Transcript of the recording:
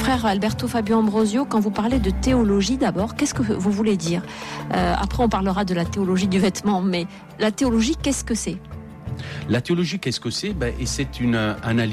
Frère Alberto Fabio Ambrosio, quand vous parlez de théologie d'abord, qu'est-ce que vous voulez dire ? Après on parlera de la théologie du vêtement, mais la théologie, qu'est-ce que c'est ? La théologie, qu'est-ce que c'est ? Et c'est une analyse